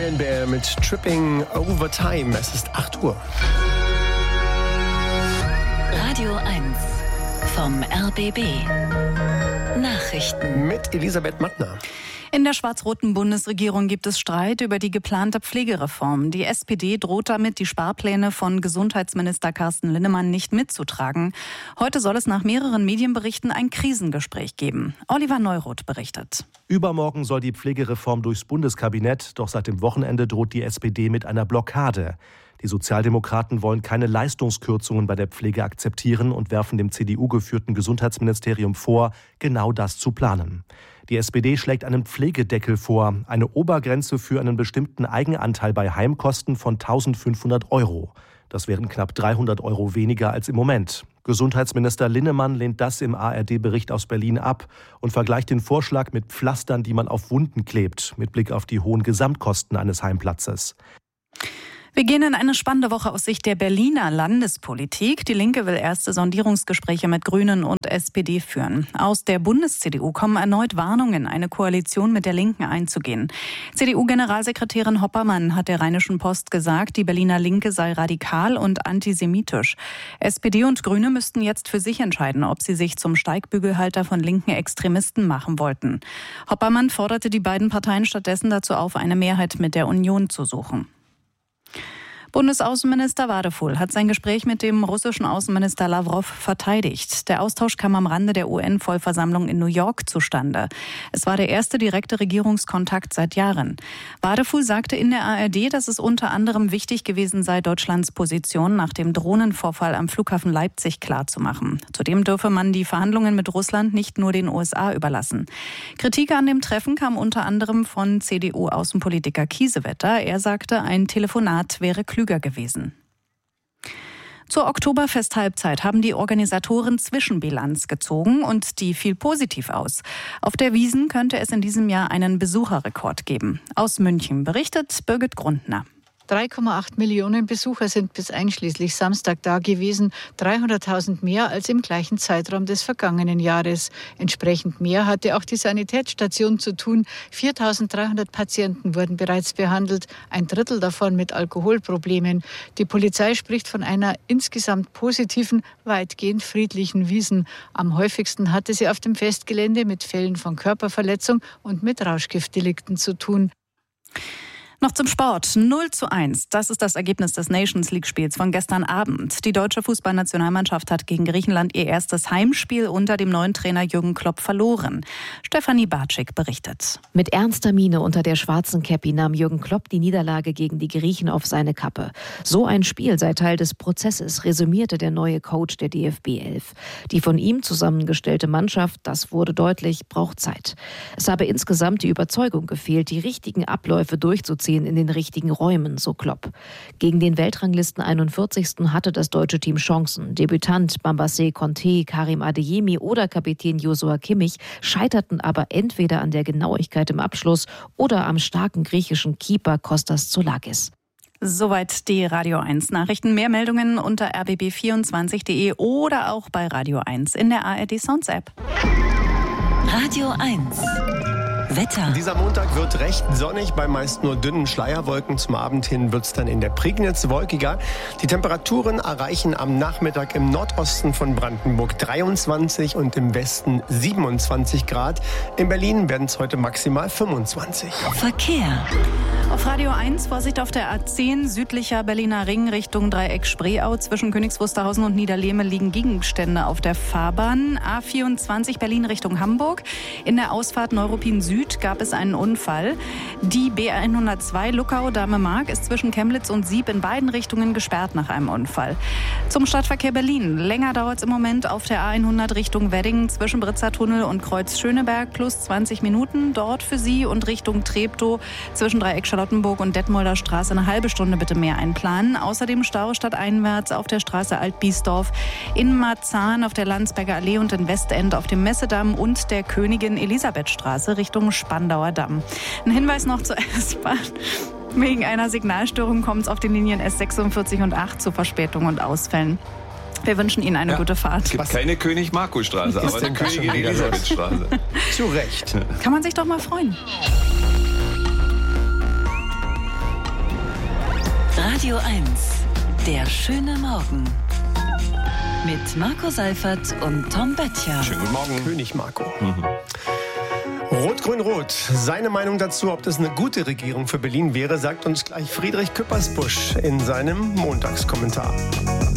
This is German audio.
Bär mit Tripping Over Time. Es ist 8 Uhr. Radio 1 vom RBB. Nachrichten. Mit Elisabeth Mattner. In der schwarz-roten Bundesregierung gibt es Streit über die geplante Pflegereform. Die SPD droht damit, die Sparpläne von Gesundheitsminister Carsten Linnemann nicht mitzutragen. Heute soll es nach mehreren Medienberichten ein Krisengespräch geben. Oliver Neuroth berichtet. Übermorgen soll die Pflegereform durchs Bundeskabinett, doch seit dem Wochenende droht die SPD mit einer Blockade. Die Sozialdemokraten wollen keine Leistungskürzungen bei der Pflege akzeptieren und werfen dem CDU-geführten Gesundheitsministerium vor, genau das zu planen. Die SPD schlägt einen Pflegedeckel vor, eine Obergrenze für einen bestimmten Eigenanteil bei Heimkosten von 1.500 €. Das wären knapp 300 € weniger als im Moment. Gesundheitsminister Linnemann lehnt das im ARD-Bericht aus Berlin ab und vergleicht den Vorschlag mit Pflastern, die man auf Wunden klebt, mit Blick auf die hohen Gesamtkosten eines Heimplatzes. Wir gehen in eine spannende Woche aus Sicht der Berliner Landespolitik. Die Linke will erste Sondierungsgespräche mit Grünen und SPD führen. Aus der Bundes-CDU kommen erneut Warnungen, eine Koalition mit der Linken einzugehen. CDU-Generalsekretärin Hoppermann hat der Rheinischen Post gesagt, die Berliner Linke sei radikal und antisemitisch. SPD und Grüne müssten jetzt für sich entscheiden, ob sie sich zum Steigbügelhalter von linken Extremisten machen wollten. Hoppermann forderte die beiden Parteien stattdessen dazu auf, eine Mehrheit mit der Union zu suchen. Bundesaußenminister Wadefuhl hat sein Gespräch mit dem russischen Außenminister Lawrow verteidigt. Der Austausch kam am Rande der UN-Vollversammlung in New York zustande. Es war der erste direkte Regierungskontakt seit Jahren. Wadefuhl sagte in der ARD, dass es unter anderem wichtig gewesen sei, Deutschlands Position nach dem Drohnenvorfall am Flughafen Leipzig klarzumachen. Zudem dürfe man die Verhandlungen mit Russland nicht nur den USA überlassen. Kritik an dem Treffen kam unter anderem von CDU-Außenpolitiker Kiesewetter. Er sagte, ein Telefonat wäre klüger gewesen. Zur Oktoberfest-Halbzeit haben die Organisatoren Zwischenbilanz gezogen und die fiel positiv aus. Auf der Wiesn könnte es in diesem Jahr einen Besucherrekord geben. Aus München berichtet Birgit Grundner. 3,8 Millionen Besucher sind bis einschließlich Samstag da gewesen, 300.000 mehr als im gleichen Zeitraum des vergangenen Jahres. Entsprechend mehr hatte auch die Sanitätsstation zu tun. 4.300 Patienten wurden bereits behandelt, ein Drittel davon mit Alkoholproblemen. Die Polizei spricht von einer insgesamt positiven, weitgehend friedlichen Wiesn. Am häufigsten hatte sie auf dem Festgelände mit Fällen von Körperverletzung und mit Rauschgiftdelikten zu tun. Noch zum Sport. 0:1. Das ist das Ergebnis des Nations League-Spiels von gestern Abend. Die deutsche Fußballnationalmannschaft hat gegen Griechenland ihr erstes Heimspiel unter dem neuen Trainer Jürgen Klopp verloren. Stefanie Bartschik berichtet. Mit ernster Miene unter der schwarzen Käppi nahm Jürgen Klopp die Niederlage gegen die Griechen auf seine Kappe. So ein Spiel sei Teil des Prozesses, resümierte der neue Coach der DFB 11. Die von ihm zusammengestellte Mannschaft, das wurde deutlich, braucht Zeit. Es habe insgesamt die Überzeugung gefehlt, die richtigen Abläufe durchzuziehen in den richtigen Räumen, so Klopp. Gegen den Weltranglisten 41. hatte das deutsche Team Chancen. Debütant Mbappé, Conte, Karim Adeyemi oder Kapitän Joshua Kimmich scheiterten aber entweder an der Genauigkeit im Abschluss oder am starken griechischen Keeper Kostas Tsoulakis. Soweit die Radio 1 Nachrichten. Mehr Meldungen unter rbb24.de oder auch bei Radio 1 in der ARD Sounds App. Radio 1. Wetter. Dieser Montag wird recht sonnig, bei meist nur dünnen Schleierwolken. Zum Abend hin wird es dann in der Prignitz wolkiger. Die Temperaturen erreichen am Nachmittag im Nordosten von Brandenburg 23 und im Westen 27 Grad. In Berlin werden es heute maximal 25. Verkehr. Auf Radio 1 Vorsicht auf der A10 südlicher Berliner Ring Richtung Dreieck Spreeau. Zwischen Königs Wusterhausen und Niederlehme liegen Gegenstände auf der Fahrbahn. A24 Berlin Richtung Hamburg. In der Ausfahrt Neuruppin Süd gab es einen Unfall. Die B102 Luckau-Dahme-Mark ist zwischen Chemnitz und Sieb in beiden Richtungen gesperrt nach einem Unfall. Zum Stadtverkehr Berlin. Länger dauert es im Moment auf der A100 Richtung Wedding zwischen Britzertunnel und Kreuz Schöneberg plus 20 Minuten. Dort für Sie und Richtung Treptow zwischen Dreieck Charlottenburg und Detmolder Straße eine halbe Stunde bitte mehr einplanen. Außerdem Stau stadteinwärts auf der Straße Alt-Biesdorf, in Marzahn auf der Landsberger Allee und in Westend auf dem Messedamm und der Königin-Elisabeth-Straße Richtung Spandauer Damm. Ein Hinweis noch zur S-Bahn. Wegen einer Signalstörung kommt es auf den Linien S46 und 8 zu Verspätungen und Ausfällen. Wir wünschen Ihnen eine gute Fahrt. Es gibt keine König-Markus-Straße, aber eine Königin-Elisabeth-Straße. Zu Recht. Kann man sich doch mal freuen. Radio 1, der schöne Morgen. Mit Marco Seifert und Tom Böttcher. Schönen guten Morgen. König Marco. Rot-Grün-Rot. Seine Meinung dazu, ob das eine gute Regierung für Berlin wäre, sagt uns gleich Friedrich Küppersbusch in seinem Montagskommentar.